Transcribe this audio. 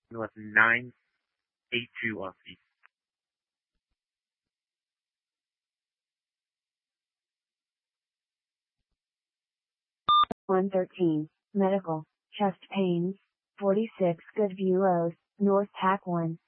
was 982 on feet. 113, medical, chest pains, 46 Goodview Road, North Pack 1.